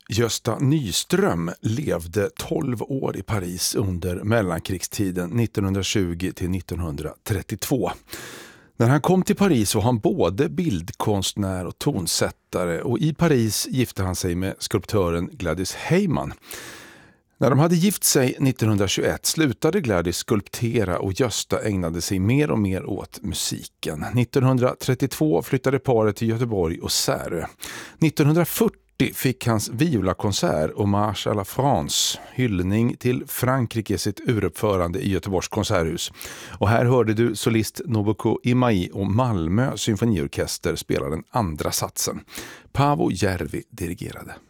Gösta Nyström levde 12 år i Paris under mellankrigstiden 1920 till 1932. När han kom till Paris var han både bildkonstnär och tonsättare, och i Paris gifte han sig med skulptören Gladys Heyman. När de hade gift sig 1921 slutade Gladys skulptera och Gösta ägnade sig mer och mer åt musiken. 1932 flyttade paret till Göteborg och Särö. 1940 fick hans violakonsert Hommage à la France, hyllning till Frankrike, sitt uruppförande i Göteborgs konserthus. Och här hörde du solist Nobuko Imai och Malmö symfoniorkester spela den andra satsen. Paavo Järvi dirigerade.